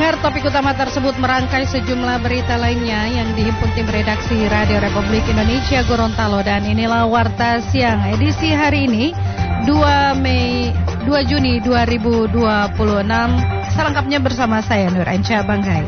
Pendengar, topik utama tersebut merangkai sejumlah berita lainnya yang dihimpun tim redaksi Radio Republik Indonesia Gorontalo, dan inilah Warta Siang edisi hari ini 2 Juni 2026. Selengkapnya bersama saya Nur Anca Banggai.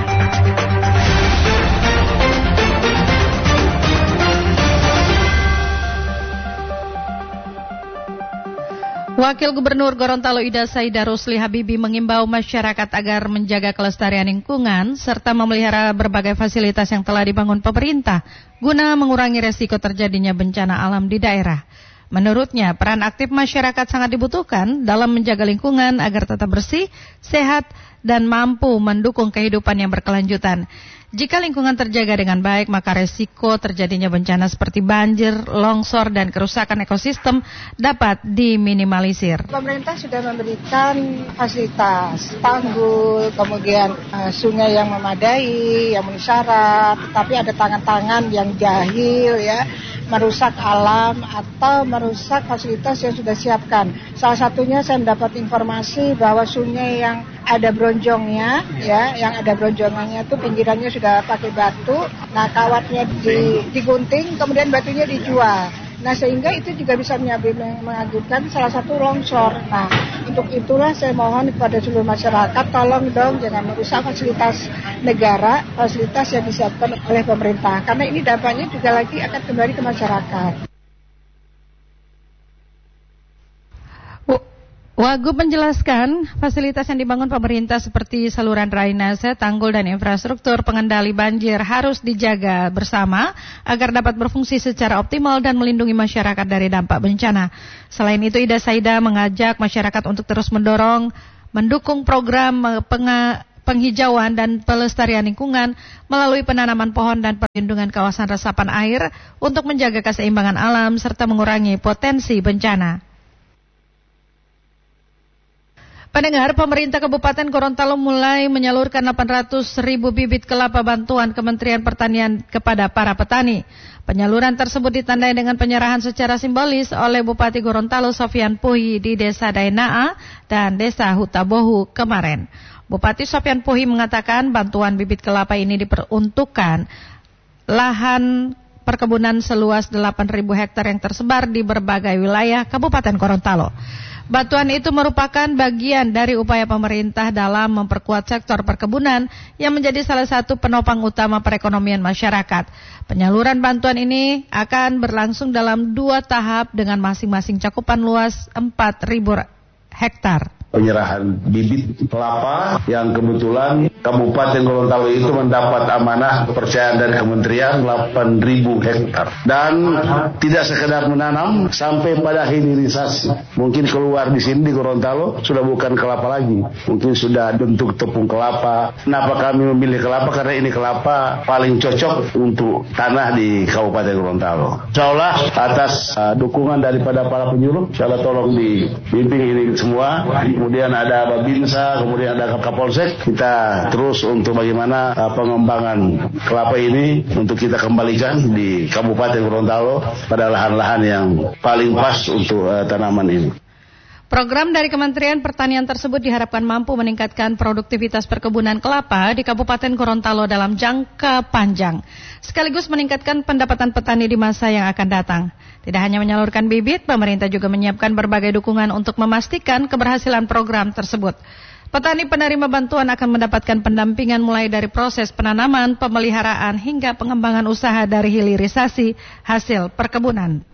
Wakil Gubernur Gorontalo Ida Saida Rusli Habibi mengimbau masyarakat agar menjaga kelestarian lingkungan serta memelihara berbagai fasilitas yang telah dibangun pemerintah guna mengurangi resiko terjadinya bencana alam di daerah. Menurutnya, peran aktif masyarakat sangat dibutuhkan dalam menjaga lingkungan agar tetap bersih, sehat, dan mampu mendukung kehidupan yang berkelanjutan. Jika lingkungan terjaga dengan baik, maka resiko terjadinya bencana seperti banjir, longsor, dan kerusakan ekosistem dapat diminimalisir. Pemerintah sudah memberikan fasilitas, tanggul, kemudian sungai yang memadai, yang memenuhi syarat, tapi ada tangan-tangan yang jahil ya, merusak alam atau merusak fasilitas yang sudah siapkan. Salah satunya saya mendapat informasi bahwa sungai yang ada bronjongnya, ya, yang ada bronjongannya itu pinggirannya sudah pakai batu. Nah, kawatnya digunting, kemudian batunya dijual. Nah, sehingga itu juga bisa mengakibatkan salah satu longsor. Nah, untuk itulah saya mohon kepada seluruh masyarakat, tolong dong jangan merusak fasilitas negara, fasilitas yang disiapkan oleh pemerintah. Karena ini dampaknya juga lagi akan kembali ke masyarakat. Wagub menjelaskan fasilitas yang dibangun pemerintah seperti saluran drainase, tanggul, dan infrastruktur pengendali banjir harus dijaga bersama agar dapat berfungsi secara optimal dan melindungi masyarakat dari dampak bencana. Selain itu, Ida Saida mengajak masyarakat untuk terus mendukung program penghijauan dan pelestarian lingkungan melalui penanaman pohon dan perlindungan kawasan resapan air untuk menjaga keseimbangan alam serta mengurangi potensi bencana. Pendengar, pemerintah Kabupaten Gorontalo mulai menyalurkan 800.000 bibit kelapa bantuan Kementerian Pertanian kepada para petani. Penyaluran tersebut ditandai dengan penyerahan secara simbolis oleh Bupati Gorontalo Sofyan Puhi di Desa Daenaa dan Desa Hutabohu kemarin. Bupati Sofyan Puhi mengatakan bantuan bibit kelapa ini diperuntukkan lahan perkebunan seluas 8.000 hektar yang tersebar di berbagai wilayah Kabupaten Gorontalo. Bantuan itu merupakan bagian dari upaya pemerintah dalam memperkuat sektor perkebunan yang menjadi salah satu penopang utama perekonomian masyarakat. Penyaluran bantuan ini akan berlangsung dalam 2 tahap dengan masing-masing cakupan luas 4.000 hektar. Penyerahan bibit kelapa yang kebetulan Kabupaten Gorontalo itu mendapat amanah kepercayaan dari Kementerian 8.000 hektar. Dan tidak sekedar menanam sampai pada hilirisasi. Mungkin keluar di sini di Gorontalo sudah bukan kelapa lagi. Mungkin sudah bentuk tepung kelapa. Kenapa kami memilih kelapa? Karena ini kelapa paling cocok untuk tanah di Kabupaten Gorontalo. Insyaallah atas dukungan daripada para penyuluh, insyaallah tolong dibimbing ini semua. Kemudian ada Babinsa, kemudian ada Kapolsek. Kita terus untuk bagaimana pengembangan kelapa ini untuk kita kembalikan di Kabupaten Gorontalo pada lahan-lahan yang paling pas untuk tanaman ini. Program dari Kementerian Pertanian tersebut diharapkan mampu meningkatkan produktivitas perkebunan kelapa di Kabupaten Gorontalo dalam jangka panjang, sekaligus meningkatkan pendapatan petani di masa yang akan datang. Tidak hanya menyalurkan bibit, pemerintah juga menyiapkan berbagai dukungan untuk memastikan keberhasilan program tersebut. Petani penerima bantuan akan mendapatkan pendampingan mulai dari proses penanaman, pemeliharaan, hingga pengembangan usaha dari hilirisasi hasil perkebunan.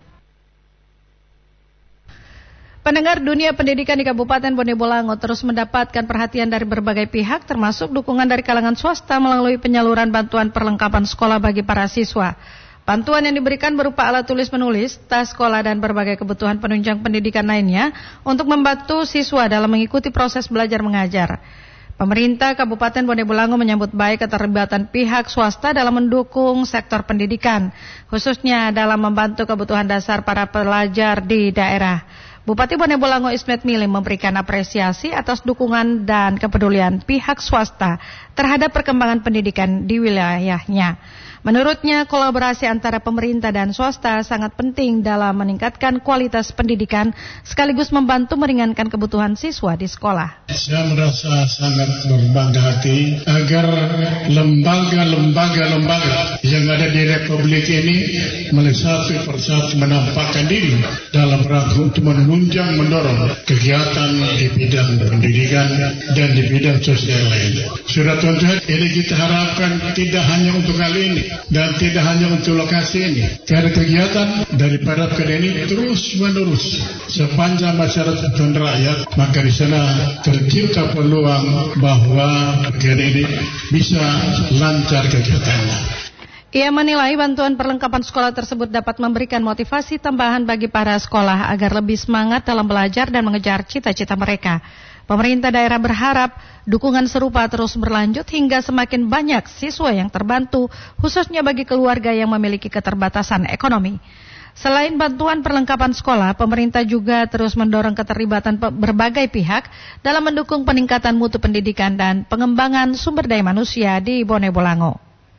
Pendengar, dunia pendidikan di Kabupaten Bone Bolango terus mendapatkan perhatian dari berbagai pihak, termasuk dukungan dari kalangan swasta melalui penyaluran bantuan perlengkapan sekolah bagi para siswa. Bantuan yang diberikan berupa alat tulis menulis, tas sekolah, dan berbagai kebutuhan penunjang pendidikan lainnya untuk membantu siswa dalam mengikuti proses belajar mengajar. Pemerintah Kabupaten Bone Bolango menyambut baik keterlibatan pihak swasta dalam mendukung sektor pendidikan, khususnya dalam membantu kebutuhan dasar para pelajar di daerah. Bupati Bone Bolango Ismet Mili memberikan apresiasi atas dukungan dan kepedulian pihak swasta terhadap perkembangan pendidikan di wilayahnya. Menurutnya, kolaborasi antara pemerintah dan swasta sangat penting dalam meningkatkan kualitas pendidikan sekaligus membantu meringankan kebutuhan siswa di sekolah. Saya merasa sangat berbangga hati agar lembaga-lembaga yang ada di Republik ini mulai satu persatu menampakkan diri dalam rangka untuk menunjang mendorong kegiatan di bidang pendidikan dan di bidang sosial lain. Sudah tentu ini kita harapkan tidak hanya untuk kali ini dan tidak hanya untuk lokasi ini. Karena kegiatan daripada ini terus menerus sepanjang masyarakat dan rakyat, maka di sana tercipta peluang bahwa kegiatan ini bisa lancar kegiatannya. Ia menilai bantuan perlengkapan sekolah tersebut dapat memberikan motivasi tambahan bagi para sekolah agar lebih semangat dalam belajar dan mengejar cita-cita mereka. Pemerintah daerah berharap dukungan serupa terus berlanjut hingga semakin banyak siswa yang terbantu, khususnya bagi keluarga yang memiliki keterbatasan ekonomi. Selain bantuan perlengkapan sekolah, pemerintah juga terus mendorong keterlibatan berbagai pihak dalam mendukung peningkatan mutu pendidikan dan pengembangan sumber daya manusia di Bone Bolango.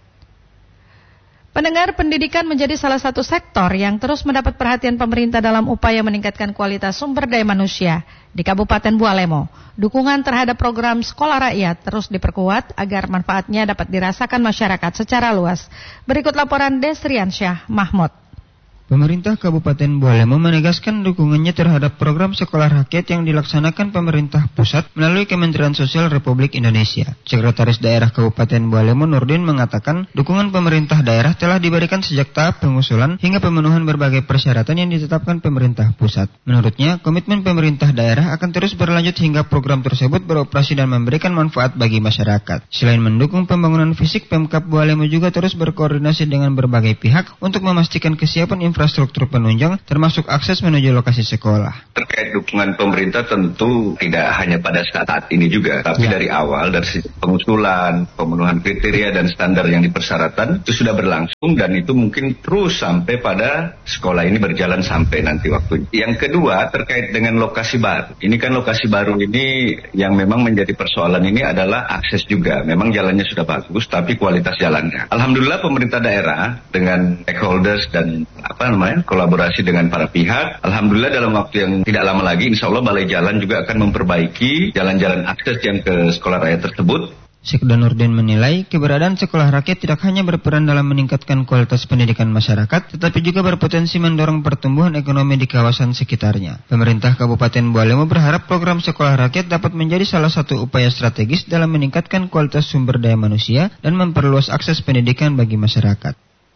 Pendengar, pendidikan menjadi salah satu sektor yang terus mendapat perhatian pemerintah dalam upaya meningkatkan kualitas sumber daya manusia. Di Kabupaten Bualemo, dukungan terhadap program sekolah rakyat terus diperkuat agar manfaatnya dapat dirasakan masyarakat secara luas. Berikut laporan Desriansyah Mahmud. Pemerintah Kabupaten Bualemo menegaskan dukungannya terhadap program sekolah rakyat yang dilaksanakan pemerintah pusat melalui Kementerian Sosial Republik Indonesia. Sekretaris Daerah Kabupaten Bualemo Nurdin mengatakan dukungan pemerintah daerah telah diberikan sejak tahap pengusulan hingga pemenuhan berbagai persyaratan yang ditetapkan pemerintah pusat. Menurutnya, komitmen pemerintah daerah akan terus berlanjut hingga program tersebut beroperasi dan memberikan manfaat bagi masyarakat. Selain mendukung pembangunan fisik, Pemkab Bualemo juga terus berkoordinasi dengan berbagai pihak untuk memastikan kesiapan infrastruktur penunjang termasuk akses menuju lokasi sekolah. Terkait dukungan pemerintah tentu tidak hanya pada saat ini juga, tapi dari awal, dari pengusulan, pemenuhan kriteria dan standar yang dipersyaratkan itu sudah berlangsung dan itu mungkin terus sampai pada sekolah ini berjalan sampai nanti waktunya. Yang kedua, terkait dengan lokasi baru. Ini kan lokasi baru ini yang memang menjadi persoalan ini adalah akses juga. Memang jalannya sudah bagus, tapi kualitas jalannya. Alhamdulillah pemerintah daerah dengan stakeholders dan kolaborasi dengan para pihak. Alhamdulillah dalam waktu yang tidak lama lagi, insya Allah Balai Jalan juga akan memperbaiki jalan-jalan akses yang ke sekolah rakyat tersebut. Sekda Nurdin menilai keberadaan sekolah rakyat tidak hanya berperan dalam meningkatkan kualitas pendidikan masyarakat, tetapi juga berpotensi mendorong pertumbuhan ekonomi di kawasan sekitarnya. Pemerintah Kabupaten Bualemo berharap program sekolah rakyat dapat menjadi salah satu upaya strategis dalam meningkatkan kualitas sumber daya manusia dan memperluas akses pendidikan bagi masyarakat.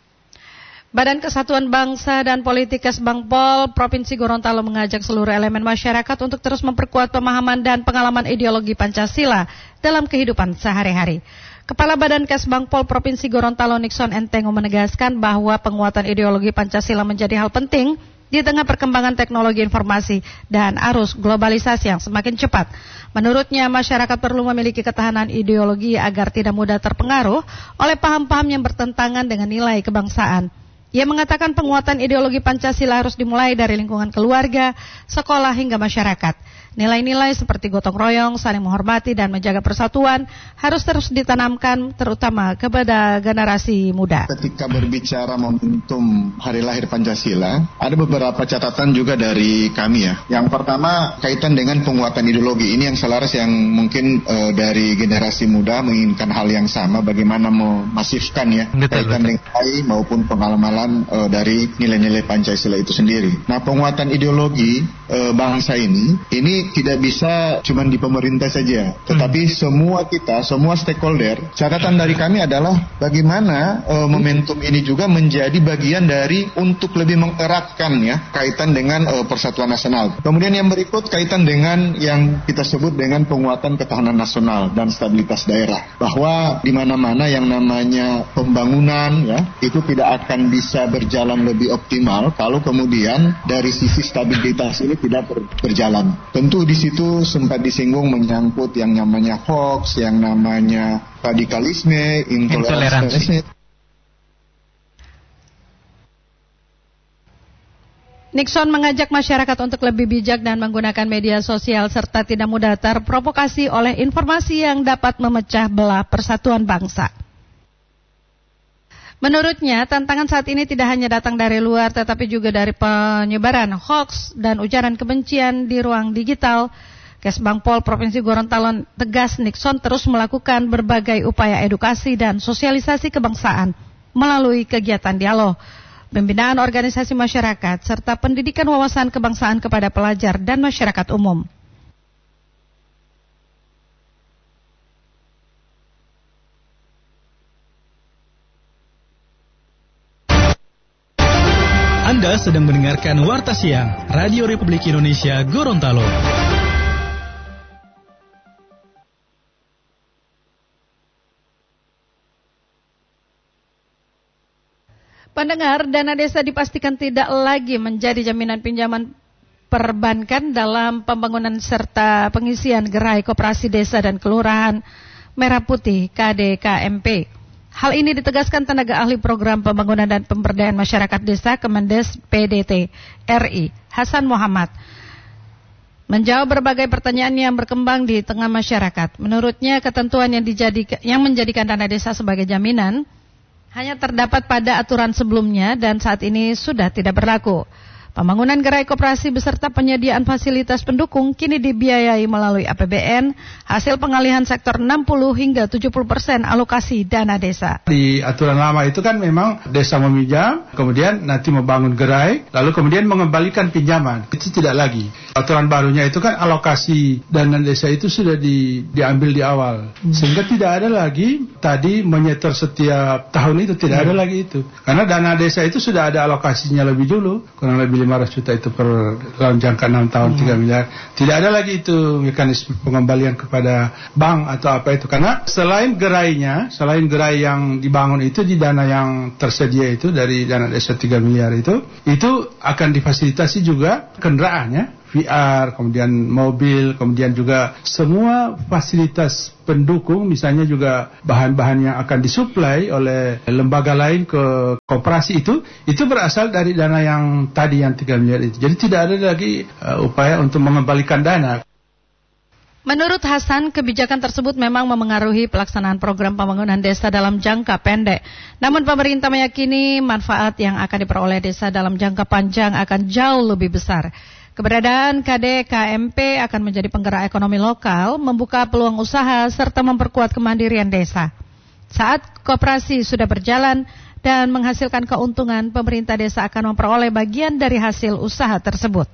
Badan Kesatuan Bangsa dan Politik Kesbangpol Provinsi Gorontalo mengajak seluruh elemen masyarakat untuk terus memperkuat pemahaman dan pengalaman ideologi Pancasila dalam kehidupan sehari-hari. Kepala Badan Kesbangpol Provinsi Gorontalo Nixon Entengo menegaskan bahwa penguatan ideologi Pancasila menjadi hal penting di tengah perkembangan teknologi informasi dan arus globalisasi yang semakin cepat. Menurutnya, masyarakat perlu memiliki ketahanan ideologi agar tidak mudah terpengaruh oleh paham-paham yang bertentangan dengan nilai kebangsaan. Ia mengatakan penguatan ideologi Pancasila harus dimulai dari lingkungan keluarga, sekolah hingga masyarakat. Nilai-nilai seperti gotong royong, saling menghormati dan menjaga persatuan harus terus ditanamkan terutama kepada generasi muda. Ketika berbicara momentum Hari Lahir Pancasila, ada beberapa catatan juga dari kami ya. Yang pertama kaitan dengan penguatan ideologi. Ini yang selaras yang mungkin dari generasi muda menginginkan hal yang sama, bagaimana memasifkan ya kaitan dengan maupun pengalaman dari nilai-nilai Pancasila itu sendiri. Nah, penguatan ideologi bangsa ini tidak bisa cuma di pemerintah saja, tetapi semua kita, semua stakeholder. Catatan dari kami adalah bagaimana momentum ini juga menjadi bagian dari untuk lebih mengeratkan ya kaitan dengan persatuan nasional. Kemudian yang berikut kaitan dengan yang kita sebut dengan penguatan ketahanan nasional dan stabilitas daerah. Bahwa di mana-mana yang namanya pembangunan ya itu tidak akan bisa berjalan lebih optimal kalau kemudian dari sisi stabilitas ini tidak berjalan. Tentu di situ sempat disinggung menyangkut yang namanya hoax, yang namanya radikalisme, intoleransi. Nixon mengajak masyarakat untuk lebih bijak dan menggunakan media sosial serta tidak mudah terprovokasi oleh informasi yang dapat memecah belah persatuan bangsa. Menurutnya, tantangan saat ini tidak hanya datang dari luar, tetapi juga dari penyebaran hoaks dan ujaran kebencian di ruang digital. Kesbangpol Provinsi Gorontalo tegas Nixon terus melakukan berbagai upaya edukasi dan sosialisasi kebangsaan melalui kegiatan dialog, pembinaan organisasi masyarakat, serta pendidikan wawasan kebangsaan kepada pelajar dan masyarakat umum. Anda sedang mendengarkan Warta Siang Radio Republik Indonesia Gorontalo. Pendengar, dana desa dipastikan tidak lagi menjadi jaminan pinjaman perbankan dalam pembangunan serta pengisian gerai koperasi desa dan kelurahan Merah Putih KDKMP. Hal ini ditegaskan tenaga ahli program pembangunan dan pemberdayaan masyarakat desa Kemendes PDT RI Hasan Muhammad. Menjawab berbagai pertanyaan yang berkembang di tengah masyarakat. Menurutnya ketentuan yang menjadikan dana desa sebagai jaminan hanya terdapat pada aturan sebelumnya dan saat ini sudah tidak berlaku. Pembangunan gerai koperasi beserta penyediaan fasilitas pendukung kini dibiayai melalui APBN, hasil pengalihan sektor 60 hingga 70% alokasi dana desa. Di aturan lama itu kan memang desa meminjam, kemudian nanti membangun gerai, lalu kemudian mengembalikan pinjaman. Itu tidak lagi. Aturan barunya itu kan alokasi dana desa itu sudah diambil di awal. Sehingga tidak ada lagi tadi menyetor setiap tahun itu, tidak ada lagi itu. Karena dana desa itu sudah ada alokasinya lebih dulu, kurang lebih 500 juta itu per dalam jangka 6 tahun 3 miliar. Tidak ada lagi itu mekanisme pengembalian kepada bank atau apa itu. Karena selain gerai yang dibangun itu di dana yang tersedia itu dari dana desa 3 miliar itu akan difasilitasi juga kendaraannya. VR, kemudian mobil, kemudian juga semua fasilitas pendukung, misalnya juga bahan-bahan yang akan disuplai oleh lembaga lain ke koperasi itu berasal dari dana yang tadi yang 3 miliar itu. Jadi tidak ada lagi upaya untuk mengembalikan dana. Menurut Hasan, kebijakan tersebut memang memengaruhi pelaksanaan program pembangunan desa dalam jangka pendek. Namun pemerintah meyakini manfaat yang akan diperoleh desa dalam jangka panjang akan jauh lebih besar. Keberadaan KDKMP akan menjadi penggerak ekonomi lokal, membuka peluang usaha, serta memperkuat kemandirian desa. Saat koperasi sudah berjalan dan menghasilkan keuntungan, pemerintah desa akan memperoleh bagian dari hasil usaha tersebut.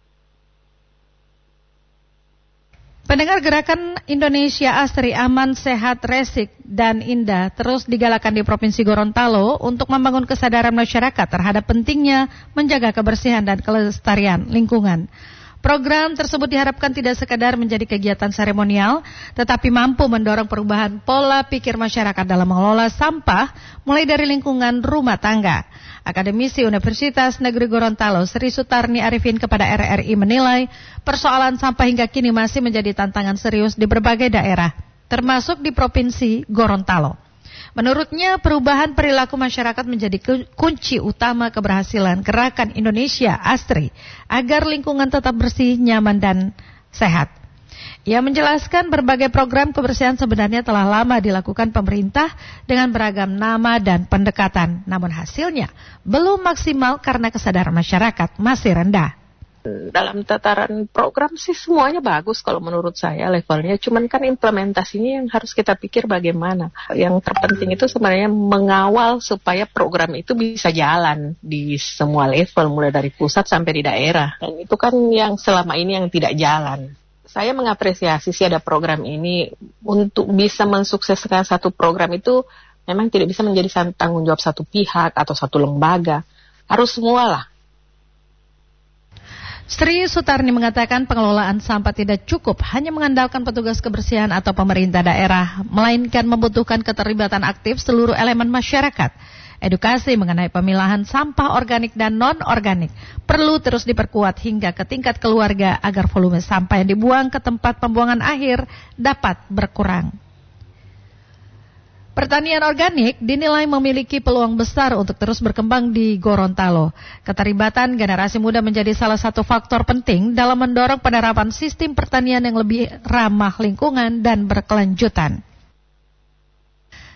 Pendengar, gerakan Indonesia Asri Aman, Sehat, Resik, dan Indah terus digalakan di Provinsi Gorontalo untuk membangun kesadaran masyarakat terhadap pentingnya menjaga kebersihan dan kelestarian lingkungan. Program tersebut diharapkan tidak sekadar menjadi kegiatan seremonial, tetapi mampu mendorong perubahan pola pikir masyarakat dalam mengelola sampah, mulai dari lingkungan rumah tangga. Akademisi Universitas Negeri Gorontalo, Sri Sutarni Arifin kepada RRI menilai, persoalan sampah hingga kini masih menjadi tantangan serius di berbagai daerah, termasuk di Provinsi Gorontalo. Menurutnya, perubahan perilaku masyarakat menjadi kunci utama keberhasilan gerakan Indonesia Asri agar lingkungan tetap bersih, nyaman, dan sehat. Ia menjelaskan berbagai program kebersihan sebenarnya telah lama dilakukan pemerintah dengan beragam nama dan pendekatan. Namun hasilnya belum maksimal karena kesadaran masyarakat masih rendah. Dalam tataran program sih semuanya bagus kalau menurut saya levelnya. Cuman kan implementasinya yang harus kita pikir bagaimana. Yang terpenting itu sebenarnya mengawal supaya program itu bisa jalan di semua level, mulai dari pusat sampai di daerah. Dan itu kan yang selama ini yang tidak jalan. Saya mengapresiasi sih ada program ini. Untuk bisa mensukseskan satu program itu memang tidak bisa menjadi tanggung jawab satu pihak atau satu lembaga. Harus semualah. Sri Sutarni mengatakan pengelolaan sampah tidak cukup hanya mengandalkan petugas kebersihan atau pemerintah daerah, melainkan membutuhkan keterlibatan aktif seluruh elemen masyarakat. Edukasi mengenai pemilahan sampah organik dan non-organik perlu terus diperkuat hingga ke tingkat keluarga agar volume sampah yang dibuang ke tempat pembuangan akhir dapat berkurang. Pertanian organik dinilai memiliki peluang besar untuk terus berkembang di Gorontalo. Keterlibatan generasi muda menjadi salah satu faktor penting dalam mendorong penerapan sistem pertanian yang lebih ramah lingkungan dan berkelanjutan.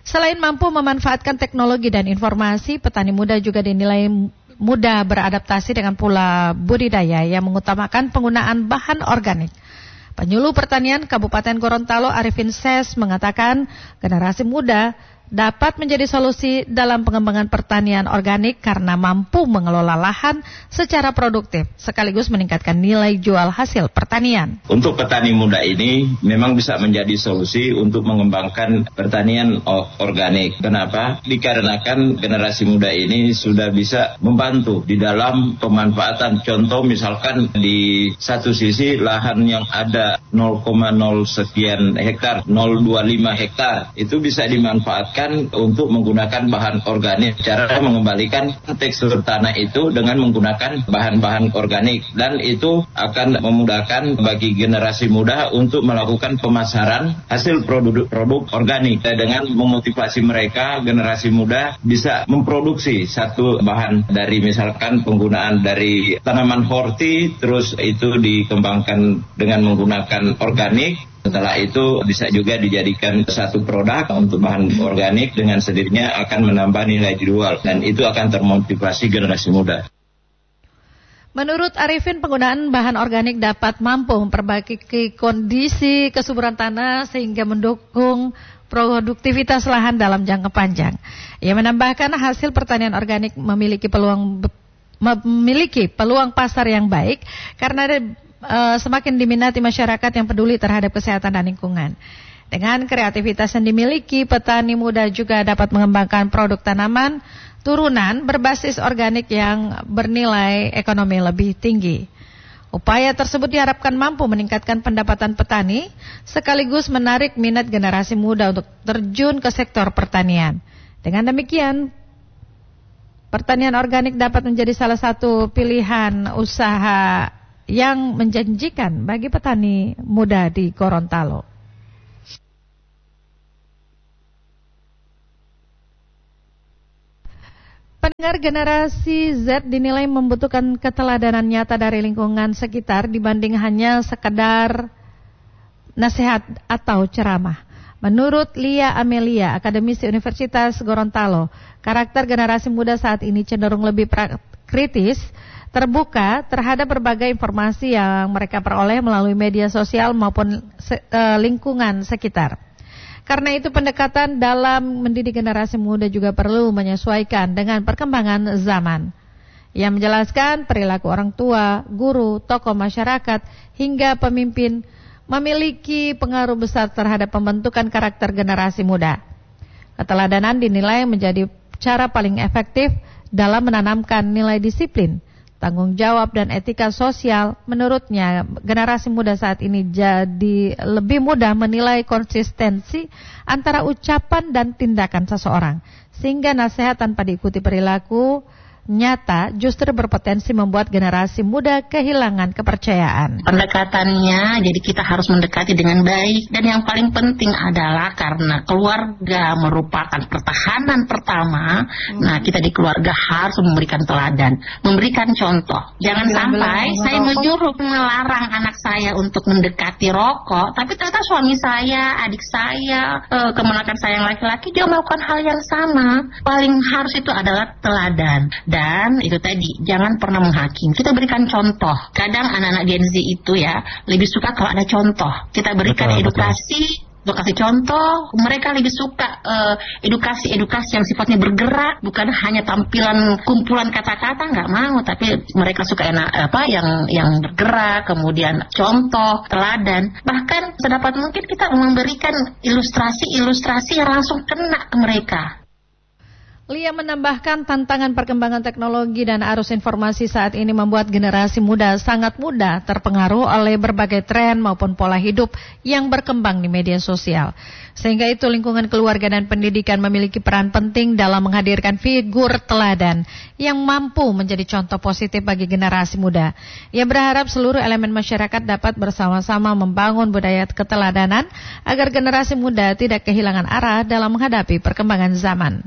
Selain mampu memanfaatkan teknologi dan informasi, petani muda juga dinilai mudah beradaptasi dengan pola budidaya yang mengutamakan penggunaan bahan organik. Penyuluh Pertanian Kabupaten Gorontalo Arifin Ses mengatakan generasi muda dapat menjadi solusi dalam pengembangan pertanian organik karena mampu mengelola lahan secara produktif sekaligus meningkatkan nilai jual hasil pertanian. Untuk petani muda ini memang bisa menjadi solusi untuk mengembangkan pertanian organik. Kenapa? Dikarenakan generasi muda ini sudah bisa membantu di dalam pemanfaatan. Contoh misalkan di satu sisi lahan yang ada 0,0 sekian hektar, 0,25 hektar, itu bisa dimanfaatkan untuk menggunakan bahan organik. Cara mengembalikan tekstur tanah itu dengan menggunakan bahan-bahan organik, dan itu akan memudahkan bagi generasi muda untuk melakukan pemasaran hasil produk organik. Dengan memotivasi mereka, generasi muda bisa memproduksi satu bahan dari misalkan penggunaan dari tanaman horti, terus itu dikembangkan dengan menggunakan organik. Setelah itu bisa juga dijadikan satu produk untuk bahan organik, dengan sendirinya akan menambah nilai jual, dan itu akan termotivasi generasi muda. Menurut Arifin, penggunaan bahan organik dapat mampu memperbaiki kondisi kesuburan tanah sehingga mendukung produktivitas lahan dalam jangka panjang. Ia menambahkan hasil pertanian organik memiliki peluang pasar yang baik karena semakin diminati masyarakat yang peduli terhadap kesehatan dan lingkungan. Dengan kreativitas yang dimiliki, petani muda juga dapat mengembangkan produk tanaman turunan berbasis organik yang bernilai ekonomi lebih tinggi. Upaya tersebut diharapkan mampu meningkatkan pendapatan petani sekaligus menarik minat generasi muda untuk terjun ke sektor pertanian. Dengan demikian, pertanian organik dapat menjadi salah satu pilihan usaha yang menjanjikan bagi petani muda di Gorontalo. Pendengar, generasi Z dinilai membutuhkan keteladanan nyata dari lingkungan sekitar dibanding hanya sekedar nasihat atau ceramah. Menurut Lia Amelia, akademisi Universitas Gorontalo, karakter generasi muda saat ini cenderung lebih kritis, terbuka terhadap berbagai informasi yang mereka peroleh melalui media sosial maupun lingkungan sekitar. Karena itu pendekatan dalam mendidik generasi muda juga perlu menyesuaikan dengan perkembangan zaman. Ia menjelaskan perilaku orang tua, guru, tokoh masyarakat, hingga pemimpin memiliki pengaruh besar terhadap pembentukan karakter generasi muda. Keteladanan dinilai menjadi cara paling efektif dalam menanamkan nilai disiplin, tanggung jawab dan etika sosial. Menurutnya, generasi muda saat ini jadi lebih mudah menilai konsistensi antara ucapan dan tindakan seseorang, sehingga nasihat tanpa diikuti perilaku nyata justru berpotensi membuat generasi muda kehilangan kepercayaan. Pendekatannya, jadi kita harus mendekati dengan baik, dan yang paling penting adalah karena keluarga merupakan pertahanan pertama. Nah, kita di keluarga harus memberikan teladan, memberikan contoh. Jangan sampai saya melarang anak saya untuk mendekati rokok, tapi ternyata suami saya, adik saya, kemenakan saya yang laki-laki dia melakukan hal yang sama. Paling harus itu adalah teladan. Dan itu tadi, jangan pernah menghakimi. Kita berikan contoh. Kadang anak-anak Gen Z itu ya lebih suka kalau ada contoh. Kita berikan edukasi, kasih contoh. Mereka lebih suka edukasi yang sifatnya bergerak, bukan hanya tampilan kumpulan kata-kata, nggak mau. Tapi mereka suka yang bergerak, kemudian contoh, teladan. Bahkan sedapat mungkin kita memberikan ilustrasi yang langsung kena ke mereka. Lia menambahkan tantangan perkembangan teknologi dan arus informasi saat ini membuat generasi muda sangat mudah terpengaruh oleh berbagai tren maupun pola hidup yang berkembang di media sosial. Sehingga itu lingkungan keluarga dan pendidikan memiliki peran penting dalam menghadirkan figur teladan yang mampu menjadi contoh positif bagi generasi muda. Ia berharap seluruh elemen masyarakat dapat bersama-sama membangun budaya keteladanan agar generasi muda tidak kehilangan arah dalam menghadapi perkembangan zaman.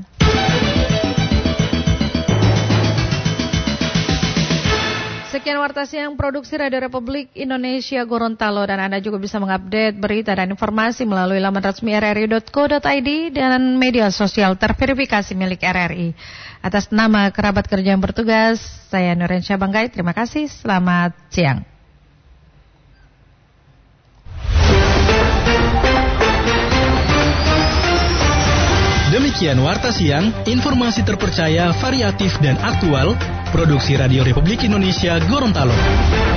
Sekian Warta Siang Produksi Radio Republik Indonesia Gorontalo, dan Anda juga bisa mengupdate berita dan informasi melalui laman resmi rri.co.id dan media sosial terverifikasi milik RRI. Atas nama kerabat kerja yang bertugas, saya Nurensya Banggai, terima kasih, selamat siang. Demikian Warta Siang, informasi terpercaya, variatif dan aktual, produksi Radio Republik Indonesia Gorontalo.